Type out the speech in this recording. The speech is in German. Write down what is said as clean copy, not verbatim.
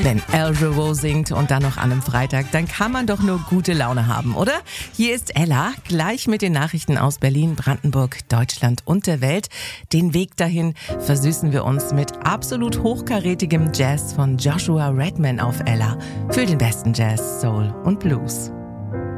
Wenn El Giro singt und dann noch an einem Freitag, dann kann man doch nur gute Laune haben, oder? Hier ist Ella, gleich mit den Nachrichten aus Berlin, Brandenburg, Deutschland und der Welt. Den Weg dahin versüßen wir uns mit absolut hochkarätigem Jazz von Joshua Redman auf Ella. Für den besten Jazz, Soul und Blues.